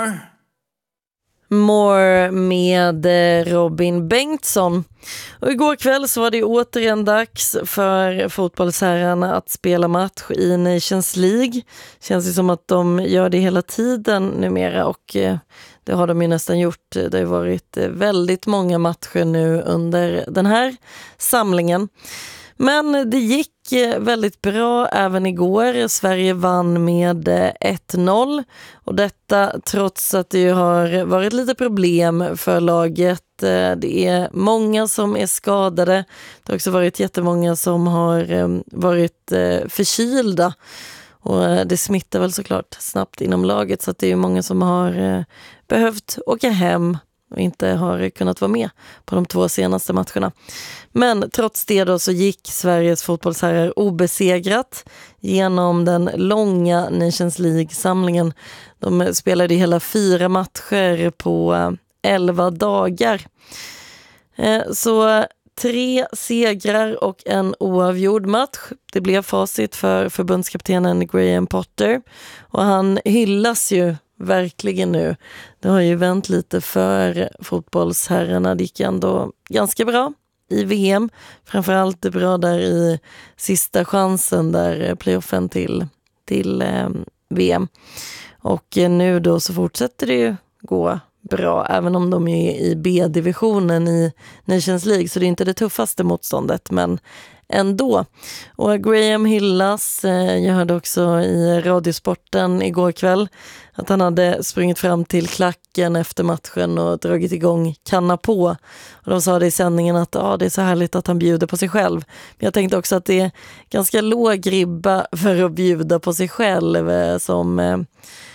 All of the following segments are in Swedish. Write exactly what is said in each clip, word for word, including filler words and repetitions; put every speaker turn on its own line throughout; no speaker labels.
More.
More med Robin Bengtsson. Och igår kväll så var det återigen dags för fotbollsherrarna att spela match i Nations League. Känns det som att de gör det hela tiden numera, och det har de ju nästan gjort. Det har varit väldigt många matcher nu under den här samlingen. Men det gick väldigt bra även igår. Sverige vann med ett noll, och detta trots att det har varit lite problem för laget. Det är många som är skadade. Det har också varit jättemånga som har varit förkylda, och det smittar väl såklart snabbt inom laget, så att det är många som har behövt åka hem och inte har kunnat vara med på de två senaste matcherna. Men trots det då så gick Sveriges fotbollsherrar obesegrat genom den långa Nations League-samlingen. De spelade hela fyra matcher på elva dagar. Så tre segrar och en oavgjord match. Det blev facit för förbundskaptenen Graham Potter, och han hyllas ju verkligen nu. Det har ju vänt lite för fotbollsherrarna. Det gick ändå ganska bra i V M. Framförallt det bra där i sista chansen, där playoffen till, till eh, V M. Och nu då så fortsätter det ju gå bra, även om de är i B-divisionen i Nations League, så det är inte det tuffaste motståndet, men ändå. Och Graham hyllas. Jag hörde också i Radiosporten igår kväll att han hade sprungit fram till klacken efter matchen och dragit igång kanna på. Och de sa det i sändningen att ah, det är så härligt att han bjuder på sig själv. Men jag tänkte också att det är ganska låg ribba för att bjuda på sig själv som,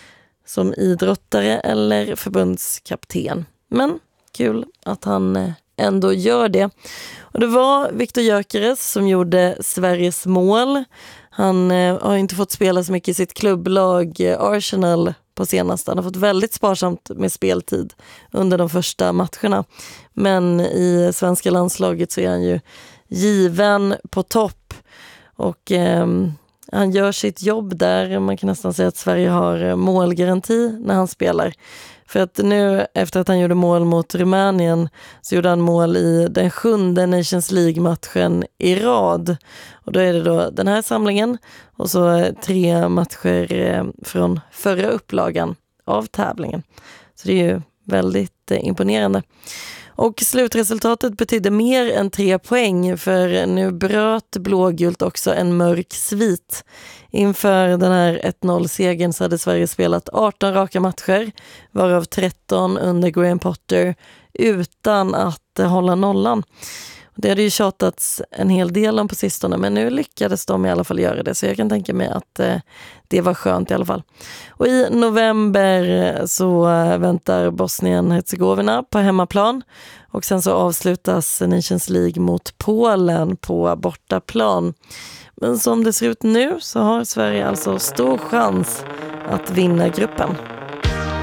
som idrottare eller förbundskapten. Men kul att han ändå gör det. Och det var Viktor Gyökeres som gjorde Sveriges mål. Han eh, har inte fått spela så mycket i sitt klubblag eh, Arsenal på senaste. Han har fått väldigt sparsamt med speltid under de första matcherna. Men i svenska landslaget så är han ju given på topp. Och eh, han gör sitt jobb där. Man kan nästan säga att Sverige har målgaranti när han spelar. För att nu, efter att han gjorde mål mot Rumänien, så gjorde han mål i den sjunde Nations League-matchen i rad. Och då är det då den här samlingen och så tre matcher från förra upplagan av tävlingen. Så det är ju väldigt imponerande. Och slutresultatet betydde mer än tre poäng, för nu bröt blågult också en mörk svit. Inför den här ett noll-segern så hade Sverige spelat arton raka matcher, varav tretton under Graham Potter, utan att hålla nollan. Det hade ju tjatats en hel del om på sistone, men nu lyckades de i alla fall göra det. Så jag kan tänka mig att eh, det var skönt i alla fall. Och i november så eh, väntar Bosnien-Herzegovina på hemmaplan. Och sen så avslutas Nations League mot Polen på bortaplan. Men som det ser ut nu så har Sverige alltså stor chans att vinna gruppen.